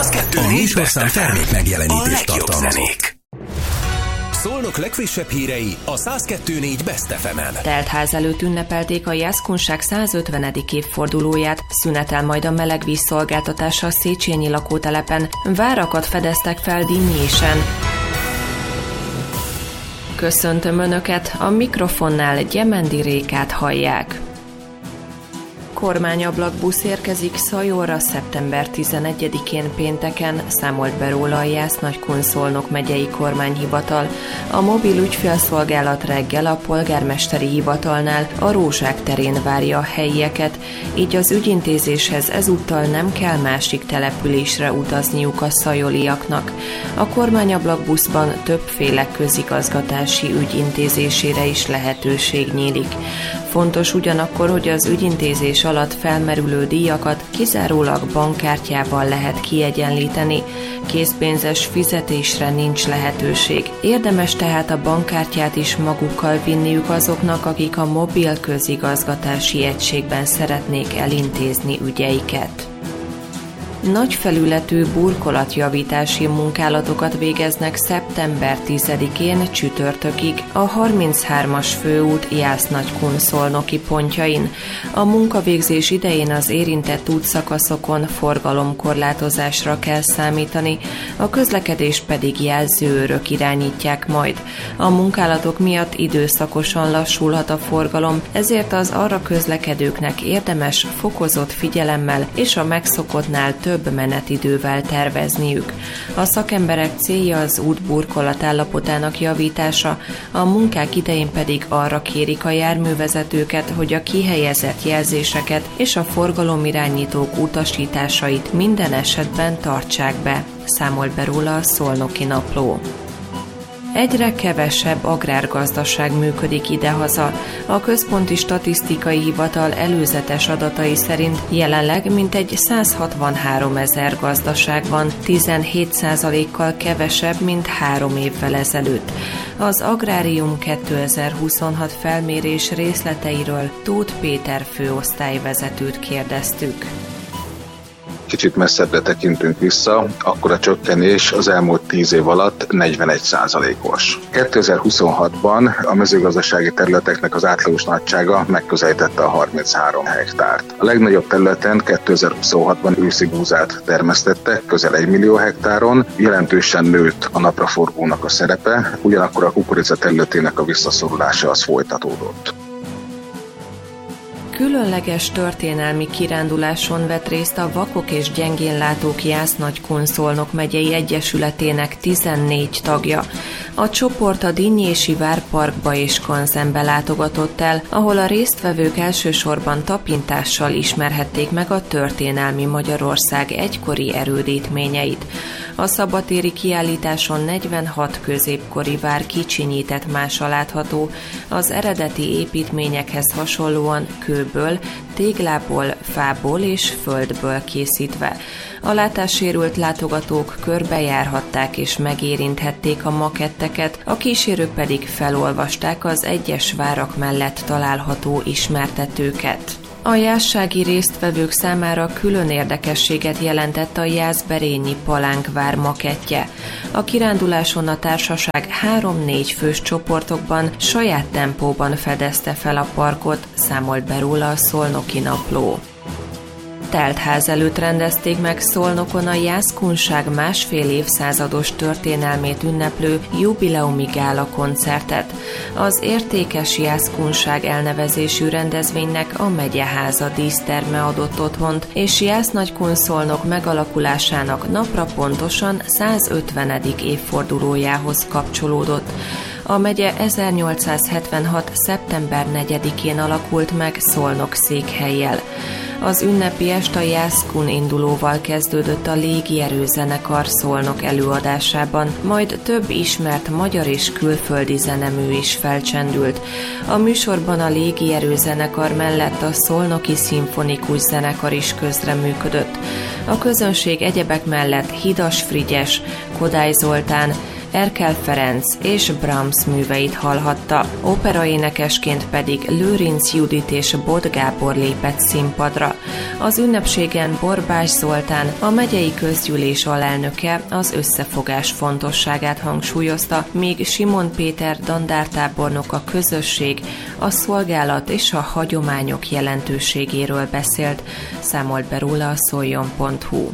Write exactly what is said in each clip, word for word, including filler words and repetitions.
százkettő A műsorszám termék megjelenítést tartalmazott. Szolnok legfrissebb hírei a száz kettő pont négy Best ef emen. Teltház előtt ünnepelték a Jászkunság százötvenedik évfordulóját, szünetel majd a melegvíz szolgáltatása a Széchenyi lakótelepen, várakat fedeztek fel Dinnyésen. Köszöntöm Önöket, a mikrofonnál Gyemendi Rékát hallják. Kormányablakbusz érkezik Szajorra szeptember tizenegyedikén pénteken, számolt be róla a Jász-Nagykun-Szolnok megyei kormányhivatal. A mobil ügyfélszolgálat reggel a polgármesteri hivatalnál a Rózsák terén várja a helyieket, így az ügyintézéshez ezúttal nem kell másik településre utazniuk a szajoliaknak. A kormányablakbuszban többféle közigazgatási ügy intézésére is lehetőség nyílik. Fontos ugyanakkor, hogy az ügyintézés alatt felmerülő díjakat kizárólag bankkártyával lehet kiegyenlíteni, készpénzes fizetésre nincs lehetőség. Érdemes tehát a bankkártyát is magukkal vinniük azoknak, akik a mobil közigazgatási egységben szeretnék elintézni ügyeiket. Nagy felületű burkolatjavítási munkálatokat végeznek szeptember tizedikén csütörtökig a harminchármas főút Jász-Nagykun-Szolnoki pontjain. A munkavégzés idején az érintett útszakaszokon forgalomkorlátozásra kell számítani, a közlekedést pedig jelzőőrök irányítják majd. A munkálatok miatt időszakosan lassulhat a forgalom, ezért az arra közlekedőknek érdemes fokozott figyelemmel és a megszokottnál több menetidővel tervezniük. A szakemberek célja az útburkolat állapotának javítása, a munkák idején pedig arra kérik a járművezetőket, hogy a kihelyezett jelzéseket és a forgalomirányítók utasításait minden esetben tartsák be, számolt be róla a Szolnoki Napló. Egyre kevesebb agrárgazdaság működik idehaza. A Központi Statisztikai Hivatal előzetes adatai szerint jelenleg mintegy százhatvanhárom ezer gazdaság van, tizenhét százalékkal kevesebb, mint három évvel ezelőtt. Az Agrárium kétezer-huszonhat felmérés részleteiről Tóth Péter főosztályvezetőt kérdeztük. Kicsit messzebbre tekintünk vissza, akkor a csökkenés az elmúlt tíz év alatt negyvenegy százalékos. kétezer-huszonhatban a mezőgazdasági területeknek az átlagos nagysága megközelítette a harminchárom hektárt. A legnagyobb területen kétezer-huszonhatban őszi búzát termesztettek, közel egy millió hektáron, jelentősen nőtt a napraforgónak a szerepe, ugyanakkor a kukorica területének a visszaszorulása az folytatódott. Különleges történelmi kiránduláson vett részt a Vakok és Gyengénlátók Jász-Nagykun-Szolnok megyei egyesületének tizennégy tagja. A csoport a Dinnyési Várparkba és Kanzenbe látogatott el, ahol a résztvevők elsősorban tapintással ismerhették meg a történelmi Magyarország egykori erődítményeit. A szabadtéri kiállításon negyvenhat középkori vár kicsinyített mása látható, az eredeti építményekhez hasonlóan kőből, téglából, fából és földből készítve. A látássérült látogatók körbejárhatták és megérinthették a maketteket, a kísérők pedig felolvasták az egyes várak mellett található ismertetőket. A jászsági résztvevők számára külön érdekességet jelentett a jászberényi palánkvár makettje. A kiránduláson a társaság három-négy fős csoportokban saját tempóban fedezte fel a parkot, számolt be róla a Szolnoki Napló. Teltház előtt rendezték meg Szolnokon a Jászkunság másfél évszázados történelmét ünneplő jubileumi gála koncertet. Az Értékes Jászkunság elnevezésű rendezvénynek a megyeháza díszterme adott otthont, és Jász-Nagykun-Szolnok megalakulásának napra pontosan százötvenedik évfordulójához kapcsolódott. A megye ezernyolcszázhetvenhat. szeptember negyedikén alakult meg Szolnok székhellyel. Az ünnepi est a Jászkun indulóval kezdődött a légierőzenekar Szolnok előadásában, majd több ismert magyar és külföldi zenemű is felcsendült. A műsorban a légierőzenekar mellett a Szolnoki Szimfonikus Zenekar is közreműködött. A közönség egyebek mellett Hidas Frigyes, Kodály Zoltán, Erkel Ferenc és Brahms műveit hallhatta, operaénekesként pedig Lőrinc Judit és Bot Gábor lépett színpadra. Az ünnepségen Borbás Zoltán, a megyei közgyűlés alelnöke az összefogás fontosságát hangsúlyozta, míg Simon Péter dandártábornok a közösség, a szolgálat és a hagyományok jelentőségéről beszélt, számolt be róla a szoljon pont hu.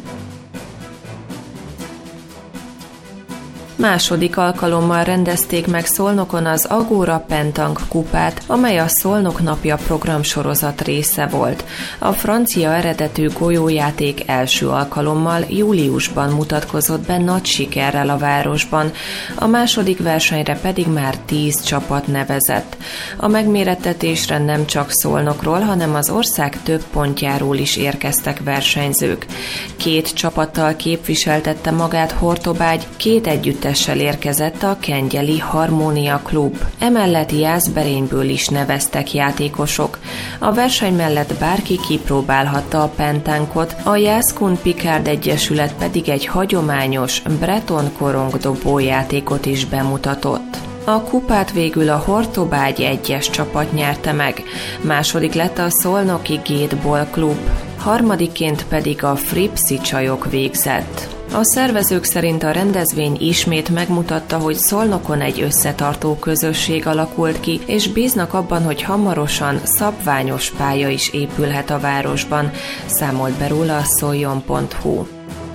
Második alkalommal rendezték meg Szolnokon az Agora Pentank kupát, amely a Szolnok napja programsorozat része volt. A francia eredetű golyójáték első alkalommal júliusban mutatkozott be nagy sikerrel a városban, a második versenyre pedig már tíz csapat nevezett. A megmérettetésre nem csak Szolnokról, hanem az ország több pontjáról is érkeztek versenyzők. Két csapattal képviseltette magát Hortobágy, két együtt érkezett a Kengyeli Harmónia Klub. Emellett Jászberényből is neveztek játékosok. A verseny mellett bárki kipróbálhatta a pentánkot, a Jászkun Picard Egyesület pedig egy hagyományos breton korongdobó játékot is bemutatott. A kupát végül a Hortobágy egyes csapat nyerte meg, második lett a Szolnoki Gateball Klub, harmadikként pedig a Fripszi csajok végzett. A szervezők szerint a rendezvény ismét megmutatta, hogy Szolnokon egy összetartó közösség alakult ki, és bíznak abban, hogy hamarosan szabványos pálya is épülhet a városban, számolt be róla a szoljon pont hu.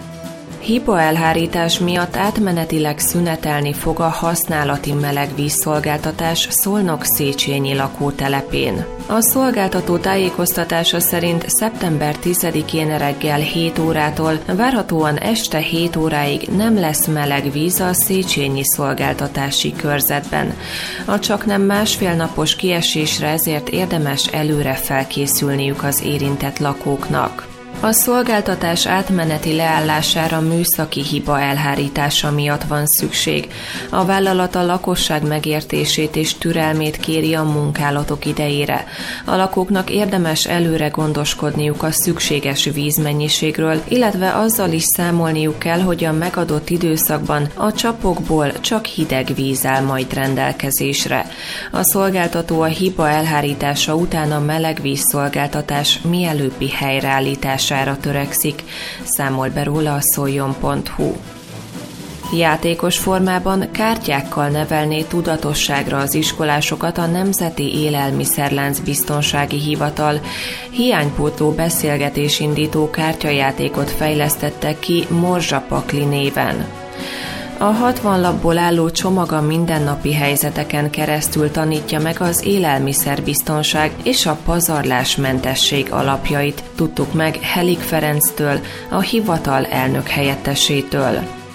Hibaelhárítás miatt átmenetileg szünetelni fog a használati melegvízszolgáltatás Szolnok Széchenyi lakótelepén. A szolgáltató tájékoztatása szerint szeptember tizedikén reggel hét órától várhatóan este hét óráig nem lesz meleg víz a Széchenyi szolgáltatási körzetben. A csaknem másfél napos kiesésre ezért érdemes előre felkészülniük az érintett lakóknak. A szolgáltatás átmeneti leállására műszaki hiba elhárítása miatt van szükség. A vállalat a lakosság megértését és türelmét kéri a munkálatok idejére. A lakóknak érdemes előre gondoskodniuk a szükséges vízmennyiségről, illetve azzal is számolniuk kell, hogy a megadott időszakban a csapokból csak hideg víz áll majd rendelkezésre. A szolgáltató a hiba elhárítása után a melegvízszolgáltatás mielőbbi helyreállítása törekszik, számol be róla a szoljon pont hu. Játékos formában kártyákkal nevelné tudatosságra az iskolásokat a Nemzeti Élelmiszerlánc Biztonsági Hivatal. Hiánypótló beszélgetésindító kártyajátékot fejlesztettek ki Morzsapakli néven. A hatvan lapból álló csomag a mindennapi helyzeteken keresztül tanítja meg az élelmiszerbiztonság és a pazarlásmentesség alapjait. Tudtuk meg Helik Ferenctől, a hivatal elnök helyettesétől.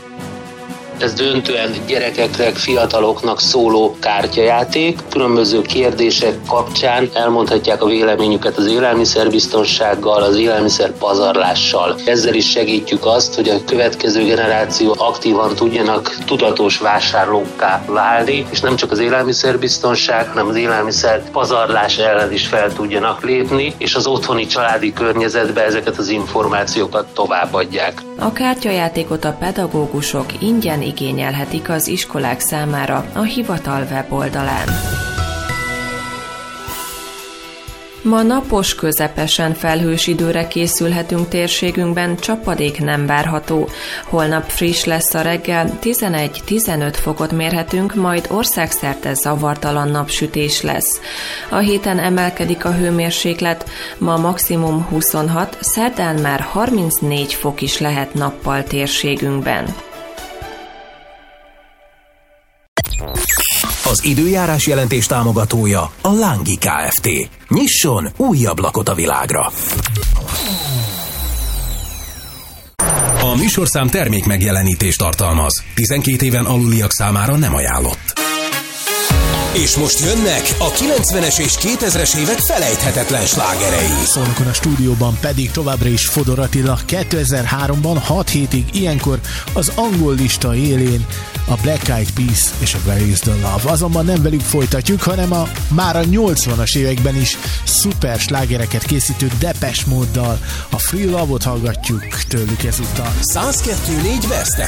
Ez döntően gyerekeknek, fiataloknak szóló kártyajáték. Különböző kérdések kapcsán elmondhatják a véleményüket az élelmiszerbiztonsággal, az élelmiszer pazarlással. Ezzel is segítjük azt, hogy a következő generáció aktívan tudjanak tudatos vásárlókká válni, és nem csak az élelmiszerbiztonság, hanem az élelmiszer pazarlás ellen is fel tudjanak lépni, és az otthoni családi környezetbe ezeket az információkat továbbadják. A kártyajátékot a pedagógusok ingyen igényelhetik az iskolák számára a hivatal weboldalán. Ma napos, közepesen felhős időre készülhetünk térségünkben, csapadék nem várható. Holnap friss lesz a reggel, tizenegy-tizenöt fokot mérhetünk, majd országszerte zavartalan napsütés lesz. A héten emelkedik a hőmérséklet, ma maximum huszonhat, szerdán már harmincnégy fok is lehet nappal térségünkben. Az időjárás jelentés támogatója a Lángi Kft. Nyisson új ablakot a világra! A műsorszám termék megjelenítést tartalmaz. tizenkét éven aluliak számára nem ajánlott. És most jönnek a kilencvenes és kétezres évek felejthetetlen slágerei. Szolnokon a stúdióban pedig továbbra is Fodor Attila. kétezer-háromban hat hétig ilyenkor az angol lista élén a Black Eyed Peas és a Where is the Love. Azonban nem velük folytatjuk, hanem a már a nyolcvanas években is szuper slágereket készítő Depeche Mode-dal. A Free Love-ot hallgatjuk tőlük ezúttal. száz kettő négy Best